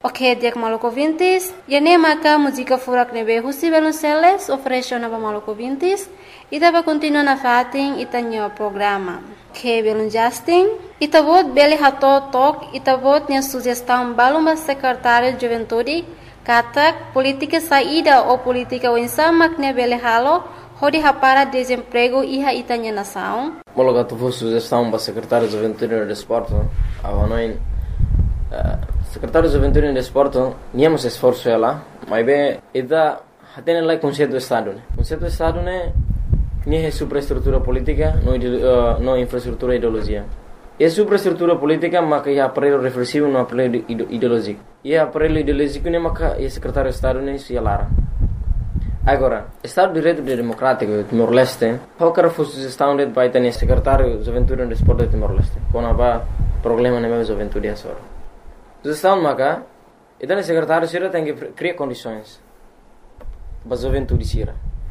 Ok, dia que maluco vintis, e nem maca música furak nebe husi Belonceles oferece nova maluco vintis, e tava continua na fatin e tanho programa. Que belum Justin, e tavot beli hato tok, e tavot nya sugestão balumba secretário de juventude, katak política saída ou política winsama que beli halo, hodi hapara desemprego iha itanya nação. Mologa tu vou sugestão para secretário de juventude e desporto, avanoin secretário de juventude e desporto, niamos esforço ela, mas bem, ida hatene lá conceito do estado, né? Conceito do estado né, nem é superestrutura política, não infraestrutura ideologia. É superestrutura política, mas é aparelho reflexivo, não aparelho ideológico. E aparelho ideológico né, mas é secretário de estado né, se alara. Agora, Estado de Direito Democrático de Timor-Leste, qualquer sugestão de vai ter secretário de juventude e desporto de Timor-Leste, quando há problema na minha juventude agora. Sugestão maca, então o secretário Sira tem que criar condições para a juventude Sira.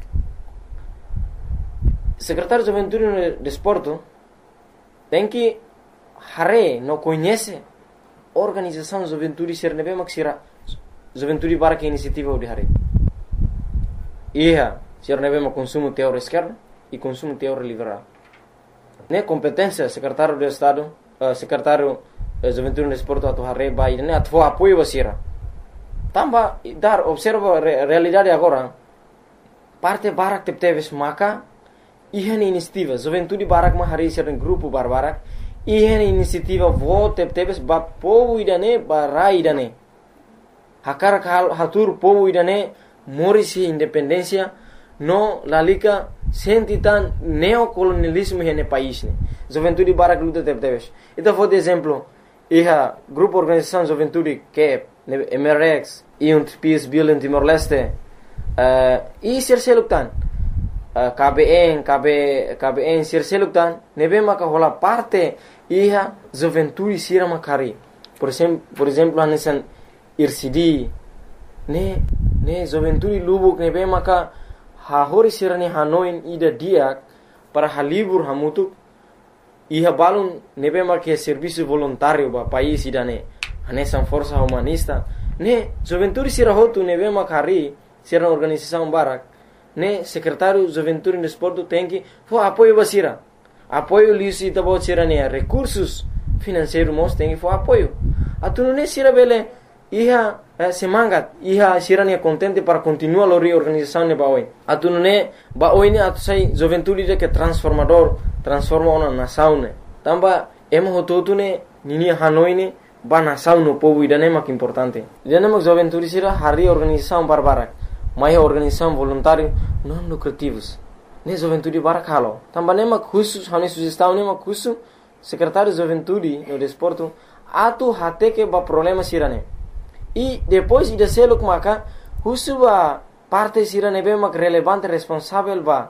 Secretário de juventude e desporto tem que não conhece a organização de juventude Sira, não é mais Sira, juventude para que iniciativa de Hare. Sira não é mais consumo teórico esquerdo e consumo teórico liberal. Né competência secretário de Estado, secretário juventude e desporto atu Hare vai, né atu apoio Sira. Tamba dar observa realidade agora. Parte barak teves maka ihan inisiativa juventude barak ma Hare Sira grupo barbarak ihan inisiativa vote teves ba povo idane barai idane. Hakar hatur povo idane morisi independência no lalika sentitan neocolonialismo nesse país né. Juventude barak luta teves. Então vou de exemplo grupo organização juventude que MRX e PIS Bill em Timor-Leste e Sirseluktan KBN Sirseluktan nebe maka rola parte juventude sira makari por exemplo anesan IRCD ne juventude lubuk nebe maka hahori sira ne Hanoi ida dia para halibur hamutuk balun nebe maka serviço voluntário ba país idane anesan força humanista ne juventude sira hotu nebe makari sira organização barak ne secretário juventude e desporto tem que apoio basira apoio lisi tabo sira ne recursos financeiros mos tem que apoio atunu ne sira bele semangat sira ne contente para continuar a reorganização ne baoi atunu ne baoi ne atu sai juventude de que transforma uma nação ne tamba hototu ne nini Hanoi ne ba nação no povo idane mak importante idane mak juventude sira hari organização barbarak mai organização voluntário não lucrativos ne juventude barak halo tamba ne mak khusus hani sugestão ne mak khusus secretário de juventude no desporto atu hate que ba problema sira ne e depois ida seluk maka khusus ba parte sira ne be mak relevante responsável ba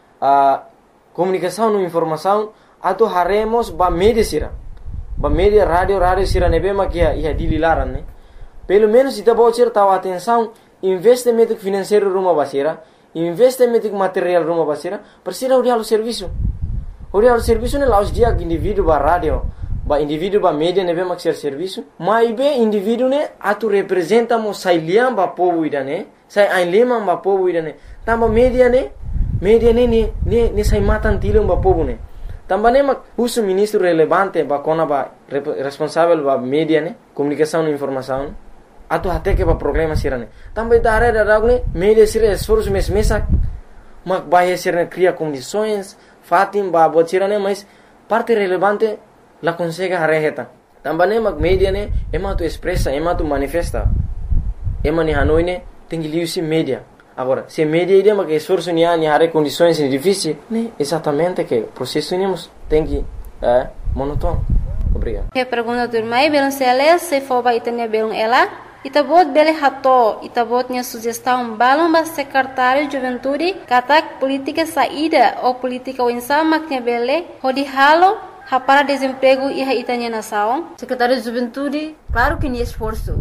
comunicação no informação atu haremos ba media sira ba media radio sira ne be mak ia dililaran ne pelo menos ita bo sira tahu atenção investimento financeiro rumah basira investimento material rumah basira persira urialo serviço ne laus dia indivíduo ba radio ba indivíduo ba media ne be mak serviço mai be indivíduo ne atu representa mo sai liam ba povo idane sai ainlema ba povo idane tamba media ne sai matan tilum ba povo ne tamba ne mak usu ministro relevante ba kona ba responsável ba media ne comunicação e informação atu hate que ba problema sirane também da área da ragne media sira esforço mesak mak bahia sira cria condições fatim ba bot sirane mas parte relevante la consegue hareheta também mak media ne tu expressa tu manifesta ni Hanoi ne tem que liusi media agora se media ide mak esforço ni hare condições difíceis ne exatamente que processo nemos tem que monótono. Obrigado. Que pergunta turmai Belonceles se for ba itanya belong ela itabot bele hato itabot nya sugestão balong ba secretário de juventude katak política saída ou política winsama que bele hodi halo para desemprego e itanya nação secretário de juventude claro que ni esforço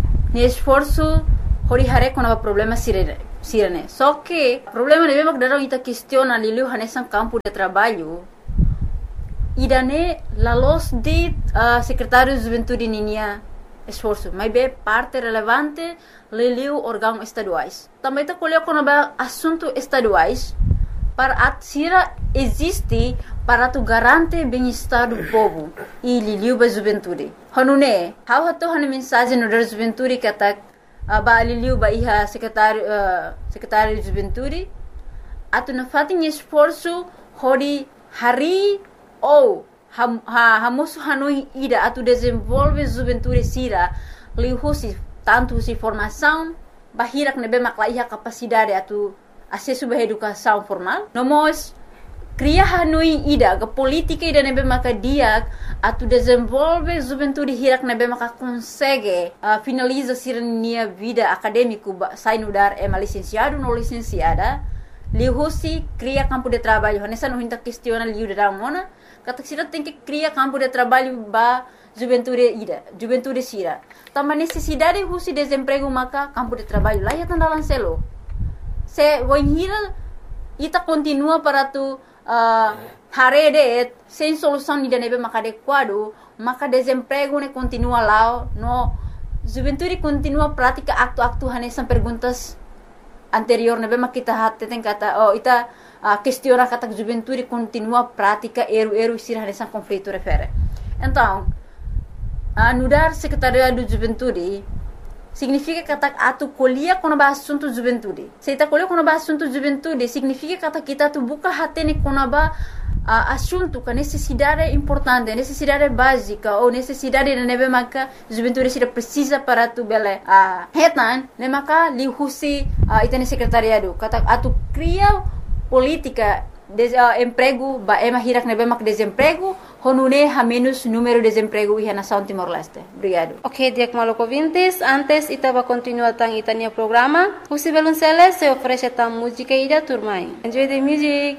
hori hare com problema sirene só que problema de mesmo que ita questiona lilu hanesan campo de trabalho idane la los de secretário de juventude ninia esforço, mas é parte relevante leliu órgãos estaduais. Também está colocando assuntos estaduais para a sira existe para tu garante bem-estar do povo e liliu ba juventude. Hanune, how hato han mensagem no da juventude kata ba liliu ba iha secretário de juventude atu na fatin esforço hori hari ou hamosu hanoi ida atu desenvolve juventude sira lihusi tanto si formação bahirak nebe makla iha capacidade atu acesso à educação formal. Nós cria hanoi ida ke política ida nebe maka dia atu desenvolve juventude hirak nebe maka consegue finaliza sirnia vida acadêmico sai no dar licenciado no licenciada lihusi cria campo de trabalho nessa não hinta questiona liu da mona kata sira tem que cria campo de trabalho ba juventude sira também necessidade husi desemprego maka campo de trabalho lá ya tandalan selo se voinhira ita continua para tu harede sem solução ni nebe maka adequado maka desemprego ne continua lá no juventude continua prática acto hanesan perguntas anterior nebe maka kita hatte tem kata ita questiona kata juventude continua prática eru sira hanesan conflito refere então anudar secretariado do juventude significa kata atu colhia quando ba assunto juventude. Se ita colhia quando ba assunto juventude, significa kata kita tu buka hatene quando ba assunto com necessidade importante, necessidade básica ou necessidade de nebe maka juventude sira precisa para tu bele hetan ne maka li husi itane secretariado kata atu cria política emprego ba hirak nebe maka desemprego honune ha menos número de desemprego e na São Timor-Leste. Obrigado. Ok, Diak Maloko Vintes, antes itava continua tang itania programa. Husi Belunceles se oferece tam música ida turmai. Enjoy the music.